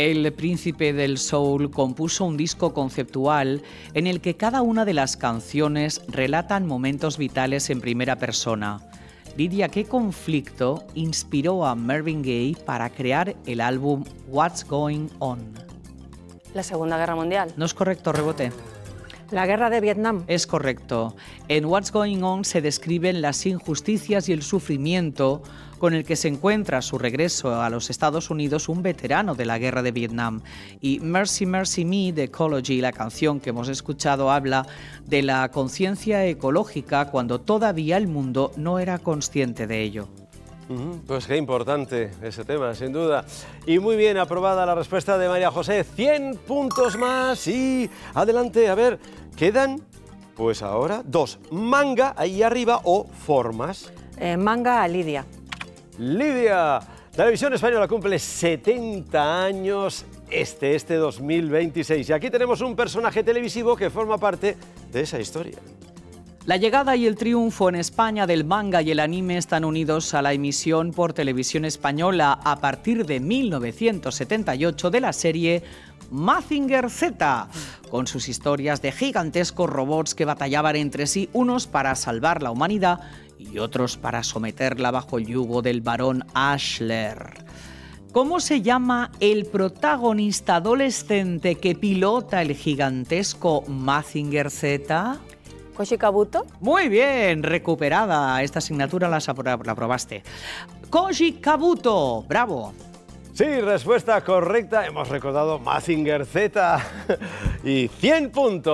El príncipe del soul compuso un disco conceptual en el que cada una de las canciones relatan momentos vitales en primera persona. Lidia, ¿qué conflicto inspiró a Marvin Gaye para crear el álbum What's Going On? La Segunda Guerra Mundial. ¿No es correcto, Rebote? La guerra de Vietnam. Es correcto. En What's Going On se describen las injusticias y el sufrimiento con el que se encuentra a su regreso a los Estados Unidos un veterano de la guerra de Vietnam. Y Mercy Mercy Me de Ecology, la canción que hemos escuchado, habla de la conciencia ecológica cuando todavía el mundo no era consciente de ello. Pues qué importante ese tema, sin duda. Y muy bien, aprobada la respuesta de María José. 100 puntos más y adelante, a ver, quedan pues ahora 2. Manga ahí arriba o formas. Manga a Lidia. Lidia, Televisión Española cumple 70 años este 2026. Y aquí tenemos un personaje televisivo que forma parte de esa historia. La llegada y el triunfo en España del manga y el anime están unidos a la emisión por Televisión Española a partir de 1978 de la serie Mazinger Z, con sus historias de gigantescos robots que batallaban entre sí, unos para salvar la humanidad y otros para someterla bajo el yugo del barón Ashler. ¿Cómo se llama el protagonista adolescente que pilota el gigantesco Mazinger Z? Koji Kabuto. Muy bien, recuperada. Esta asignatura la aprobaste. Koji Kabuto, bravo. Sí, respuesta correcta. Hemos recordado Mazinger Z y 100 puntos.